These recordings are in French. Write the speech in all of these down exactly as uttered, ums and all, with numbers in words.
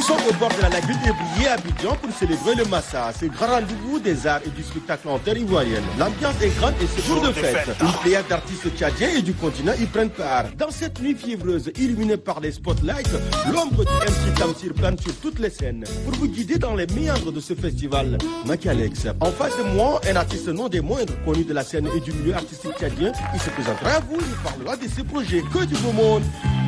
sommes au bord de la lagune Ébrié à Abidjan pour célébrer le Massa, ce grand rendez-vous des arts et du spectacle en terre ivoirienne. L'ambiance est grande et c'est jour de fête. Une pléiade d'artistes tchadiens et du continent y prennent part. Dans cette nuit fiévreuse, illuminée par les spotlights, l'ombre du M C Tamsir plane sur toutes les scènes. Pour vous guider dans les méandres de ce festival, Maki Alex. En face de moi, un artiste non des moindres, connu de la scène et du milieu artistique tchadien. Il se présentera à vous, il parlera de ses projets. Que du beau monde!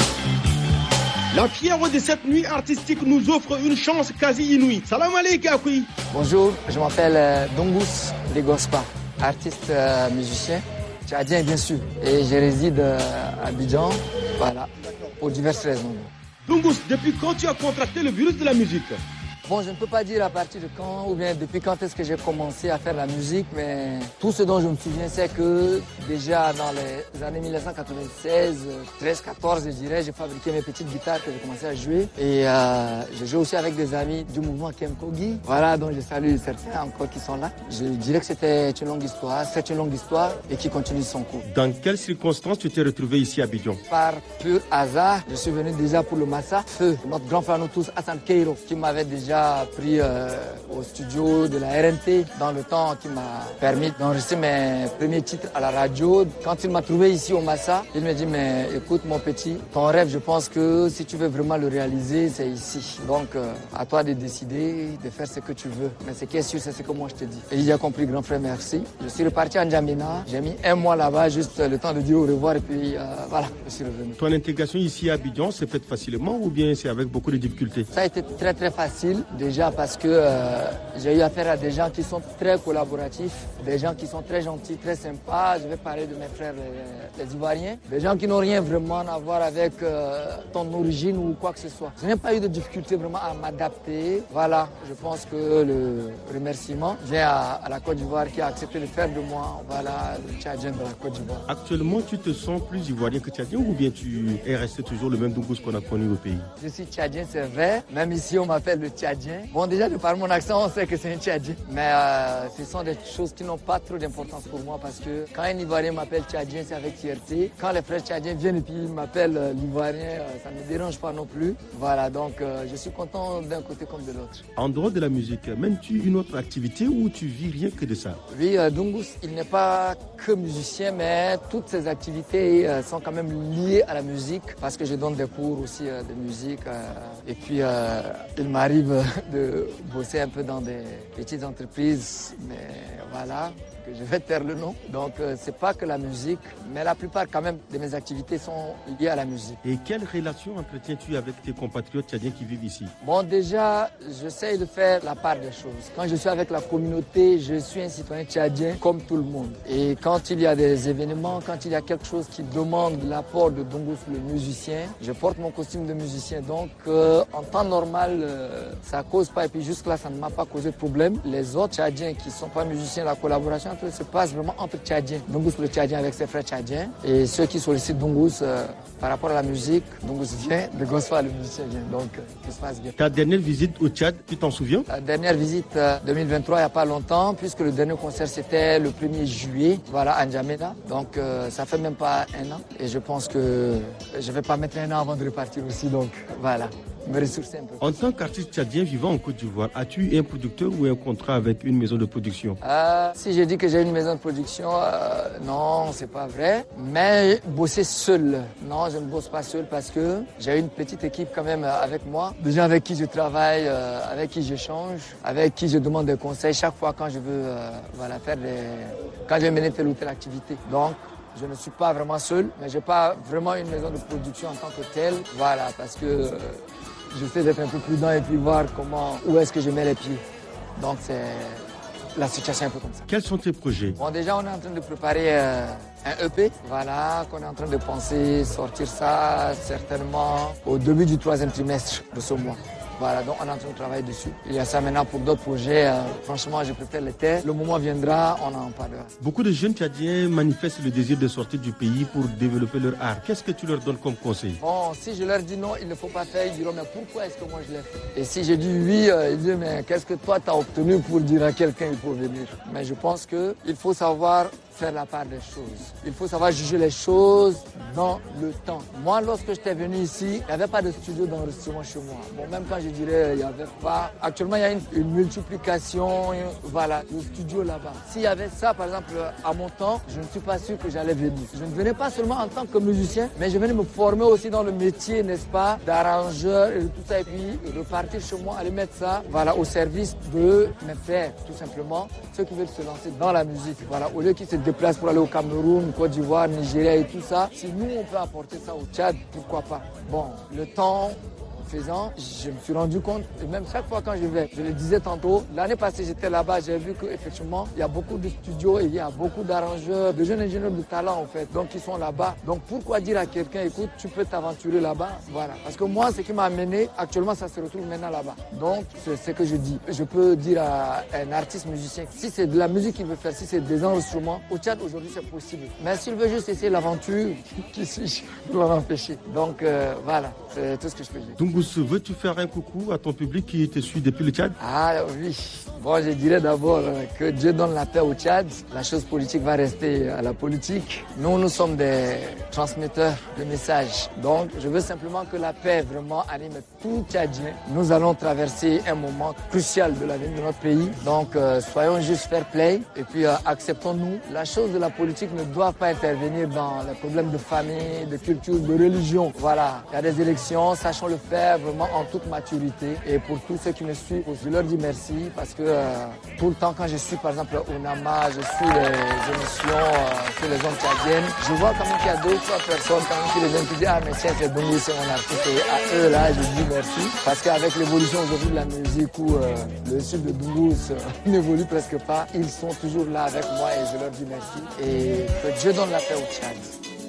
La fièvre de cette nuit artistique nous offre une chance quasi inouïe. Salam alaikum. Bonjour, je m'appelle euh, Dongus Legospa, artiste euh, musicien, tchadien bien sûr. Et je réside euh, à Abidjan, voilà, pour diverses raisons. Dongus, depuis quand tu as contracté le virus de la musique? Bon, je ne peux pas dire à partir de quand ou bien depuis quand est-ce que j'ai commencé à faire la musique, mais tout ce dont je me souviens, c'est que déjà dans les années mille neuf cent quatre-vingt-seize, treize, quatorze, je dirais, j'ai fabriqué mes petites guitares que j'ai commencé à jouer. Et euh, je joue aussi avec des amis du mouvement Kemkogi, voilà, dont je salue certains encore qui sont là. Je dirais que c'était une longue histoire, c'est une longue histoire et qui continue son cours. Dans quelles circonstances tu t'es retrouvé ici à Abidjan? Par pur hasard, je suis venu déjà pour le Massa. Feu, notre grand frère nous tous, Hassan Keiro, qui m'avait déjà pris euh, au studio de la R N T dans le temps qui m'a permis d'enregistrer mes premiers titres à la radio. Quand il m'a trouvé ici au Massa, il m'a dit mais écoute mon petit, ton rêve je pense que si tu veux vraiment le réaliser, c'est ici. Donc euh, à toi de décider, de faire ce que tu veux. Mais ce qui est sûr, c'est ce que moi je te dis. Et il a compris, grand frère, merci. Je suis reparti à N'Djamena, j'ai mis un mois là-bas, juste le temps de dire au revoir et puis euh, voilà, je suis revenu. Ton intégration ici à Abidjan s'est faite facilement ou bien c'est avec beaucoup de difficultés? Ça a été très très facile. Déjà parce que euh, j'ai eu affaire à des gens qui sont très collaboratifs, des gens qui sont très gentils, très sympas. Je vais parler de mes frères les, les Ivoiriens. Des gens qui n'ont rien vraiment à voir avec euh, ton origine ou quoi que ce soit. Je n'ai pas eu de difficulté vraiment à m'adapter. Voilà, je pense que le remerciement vient à, à la Côte d'Ivoire qui a accepté de faire de moi, voilà, le Tchadien de la Côte d'Ivoire. Actuellement, tu te sens plus ivoirien que tchadien ou bien tu es resté toujours le même Dongus qu'on a connu au pays? Je suis tchadien, c'est vrai. Même ici, on m'appelle le Tchadien. Bon, déjà, de par mon accent, on sait que c'est un Tchadien. Mais euh, ce sont des choses qui n'ont pas trop d'importance pour moi parce que quand un Ivoirien m'appelle Tchadien, c'est avec fierté. Quand les frères Tchadiens viennent et puis ils m'appellent euh, l'Ivoirien, euh, ça ne me dérange pas non plus. Voilà, donc euh, je suis content d'un côté comme de l'autre. En dehors de la musique, mènes-tu une autre activité ou tu vis rien que de ça? Oui, euh, Dongus, il n'est pas que musicien, mais toutes ses activités euh, sont quand même liées à la musique parce que je donne des cours aussi euh, de musique. Euh, et puis, euh, il m'arrive de bosser un peu dans des petites entreprises, mais voilà, que je vais taire le nom. Donc, euh, c'est pas que la musique, mais la plupart quand même de mes activités sont liées à la musique. Et quelle relation entretiens-tu avec tes compatriotes tchadiens qui vivent ici? Bon, déjà, j'essaye de faire la part des choses. Quand je suis avec la communauté, je suis un citoyen tchadien comme tout le monde. Et quand il y a des événements, quand il y a quelque chose qui demande l'apport de Dongus, le musicien, je porte mon costume de musicien. Donc, euh, en temps normal, euh, ça cause pas. Et puis jusque-là, ça ne m'a pas causé de problème. Les autres tchadiens qui ne sont pas musiciens, la collaboration entre eux se passe vraiment entre tchadiens. Dongus, le tchadien avec ses frères tchadiens. Et ceux qui sollicitent Dongus euh, par rapport à la musique, Dongus vient, de Gospa, le musicien vient. Donc, euh, tout se passe bien. Ta dernière visite au Tchad, tu t'en souviens? La dernière visite euh, deux mille vingt-trois, il n'y a pas longtemps, puisque le dernier concert, c'était le premier juillet, voilà, à N'Djamena. Donc, euh, ça fait même pas un an. Et je pense que je ne vais pas mettre un an avant de repartir aussi. Donc, voilà. Me ressourcer un peu. En tant qu'artiste tchadien vivant en Côte d'Ivoire, as-tu un producteur ou un contrat avec une maison de production? euh, Si je dis que j'ai une maison de production, euh, non, c'est pas vrai. Mais bosser seul, non, je ne bosse pas seul parce que j'ai une petite équipe quand même avec moi. Des gens avec qui je travaille, euh, avec qui j'échange, avec qui je demande des conseils chaque fois quand je veux euh, voilà, faire des... quand je vais mener telle ou telle activité. Donc, je ne suis pas vraiment seul, mais je n'ai pas vraiment une maison de production en tant que telle. Voilà, parce que euh, j'essaie d'être un peu prudent et puis voir comment, où est-ce que je mets les pieds. Donc, c'est la situation un peu comme ça. Quels sont tes projets? Bon, déjà, on est en train de préparer euh, un E P. Voilà, qu'on est en train de penser sortir ça certainement au début du troisième trimestre de ce mois. Voilà, donc on est en train de travailler dessus. Il y a ça maintenant pour d'autres projets. Euh, franchement, je préfère les taire. Le moment viendra, on en parlera. Beaucoup de jeunes tchadiens manifestent le désir de sortir du pays pour développer leur art. Qu'est-ce que tu leur donnes comme conseil? Bon, si je leur dis non, il ne faut pas faire, ils diront mais pourquoi est-ce que moi je l'ai fait? Et si je dis oui, euh, ils disent mais qu'est-ce que toi tu as obtenu pour dire à quelqu'un il faut venir? Mais je pense qu'il faut savoir faire la part des choses. Il faut savoir juger les choses dans le temps. Moi, lorsque j'étais venu ici, il n'y avait pas de studio d'enregistrement chez moi. Bon, même quand je dirais, il n'y avait pas. Actuellement, il y a une, une multiplication, une, voilà, le studio là-bas. S'il y avait ça, par exemple, à mon temps, je ne suis pas sûr que j'allais venir. Je ne venais pas seulement en tant que musicien, mais je venais me former aussi dans le métier, n'est-ce pas, d'arrangeur et de tout ça, et puis repartir chez moi, aller mettre ça, voilà, au service de mes frères, tout simplement, ceux qui veulent se lancer dans la musique. Voilà, au lieu qu'ils se déplacent pour aller au Cameroun, Côte d'Ivoire, Nigeria et tout ça, si nous on peut apporter ça au Tchad, pourquoi pas. Bon, le temps faisant, je me suis rendu compte, et même chaque fois quand je vais, je le disais tantôt, l'année passée j'étais là-bas, j'ai vu qu'effectivement il y a beaucoup de studios et il y a beaucoup d'arrangeurs, de jeunes ingénieurs de talent en fait, donc ils sont là-bas. Donc pourquoi dire à quelqu'un, écoute, tu peux t'aventurer là-bas, voilà. Parce que moi, ce qui m'a amené, actuellement ça se retrouve maintenant là-bas. Donc c'est ce que je dis. Je peux dire à un artiste musicien, si c'est de la musique qu'il veut faire, si c'est des enregistrements, au Tchad aujourd'hui c'est possible. Mais s'il veut juste essayer l'aventure, qui suis-je pour l'en empêcher? Donc euh, voilà, c'est tout ce que je peux dire. Donc veux-tu faire un coucou à ton public qui te suit depuis le Tchad? Ah oui, bon je dirais d'abord que Dieu donne la paix au Tchad. La chose politique va rester à la politique. Nous, nous sommes des transmetteurs de messages. Donc je veux simplement que la paix vraiment anime tout Tchadien. Nous allons traverser un moment crucial de l'avenir de notre pays. Donc euh, soyons juste fair play et puis euh, acceptons-nous. La chose de la politique ne doit pas intervenir dans les problèmes de famille, de culture, de religion. Voilà, il y a des élections, sachons le faire vraiment en toute maturité. Et pour tous ceux qui me suivent, je leur dis merci parce que euh, tout le temps quand je suis par exemple au Nama, je suis les émissions euh, sur les zones tchadiennes, je vois quand même qu'il y a deux ou trois personnes quand même qui les viennent qui disent ah mais tiens c'est Dungu, c'est mon artiste. Et à eux là je dis merci parce qu'avec l'évolution aujourd'hui de la musique où euh, le sud de Dungu n'évolue presque pas, ils sont toujours là avec moi et je leur dis merci et que Dieu donne la paix au Tchad.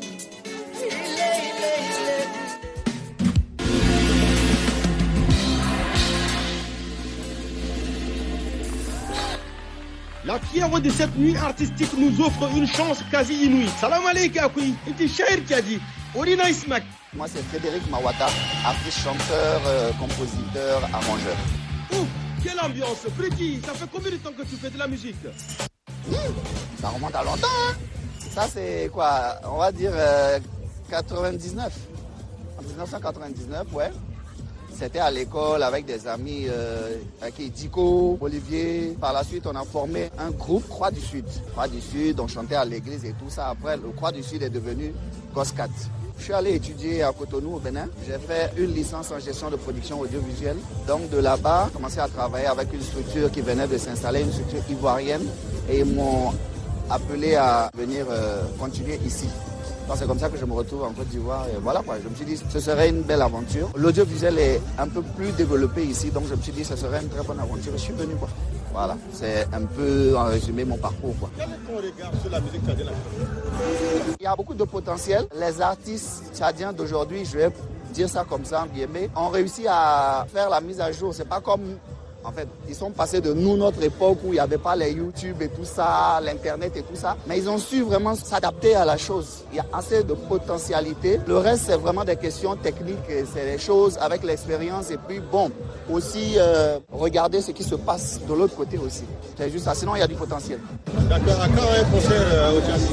La fièvre de cette nuit artistique nous offre une chance quasi inouïe. Salam alaikum, Akoui. Et Shair qui a dit Orina Ismak. Moi, c'est Frédéric Mawata, artiste, chanteur, euh, compositeur, arrangeur. Oh, quelle ambiance. Freddy, ça fait combien de temps que tu fais de la musique? mmh, Ça remonte à longtemps. Hein. Ça, c'est quoi? On va dire euh, quatre-vingt-dix-neuf. En dix-neuf cent quatre-vingt-dix-neuf, ouais. C'était à l'école avec des amis, euh, avec Dico, Olivier. Par la suite, on a formé un groupe, Croix du Sud. Croix du Sud, on chantait à l'église et tout ça. Après, le Croix du Sud est devenu Goscat. Je suis allé étudier à Cotonou, au Bénin. J'ai fait une licence en gestion de production audiovisuelle. Donc de là-bas, j'ai commencé à travailler avec une structure qui venait de s'installer, une structure ivoirienne. Et ils m'ont appelé à venir euh, continuer ici. C'est comme ça que je me retrouve en Côte d'Ivoire et voilà quoi, je me suis dit ce serait une belle aventure. L'audiovisuel est un peu plus développé ici, donc je me suis dit ce serait une très bonne aventure. Je suis venu quoi. Voilà, c'est un peu en résumé mon parcours quoi. Quel est ton regard sur la musique tchadienne? Il y a beaucoup de potentiel. Les artistes tchadiens d'aujourd'hui, je vais dire ça comme ça en guillemets, ont réussi à faire la mise à jour. C'est pas comme... En fait, ils sont passés de nous, notre époque où il n'y avait pas les YouTube et tout ça, l'Internet et tout ça. Mais ils ont su vraiment s'adapter à la chose. Il y a assez de potentialité. Le reste, c'est vraiment des questions techniques. C'est des choses avec l'expérience. Et puis, bon, aussi, euh, regarder ce qui se passe de l'autre côté aussi. C'est juste ça. Sinon, il y a du potentiel. D'accord. À quand un concert euh, au Tchad?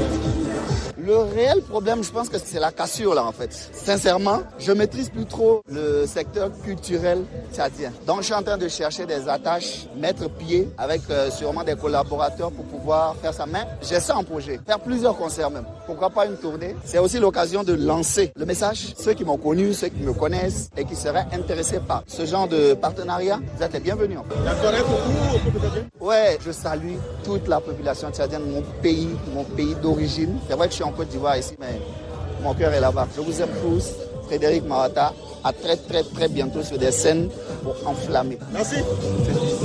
Le réel problème, je pense que c'est la cassure là en fait. Sincèrement, je maîtrise plus trop le secteur culturel tchadien. Donc je suis en train de chercher des attaches, mettre pied avec euh, sûrement des collaborateurs pour pouvoir faire ça. Mais j'ai ça en projet, faire plusieurs concerts même. Pourquoi pas une tournée? C'est aussi l'occasion de lancer le message. Ceux qui m'ont connu, ceux qui me connaissent et qui seraient intéressés par ce genre de partenariat, vous êtes les bienvenus en fait. D'accord, un coucou au peuple tchadien? Ouais, je salue toute la population tchadienne, mon pays, mon pays d'origine. C'est vrai que je suis en Côte d'Ivoire ici, mais mon cœur est là-bas. Je vous aime tous. Frédéric Mawata, à très très très bientôt sur des scènes pour enflammer. Merci.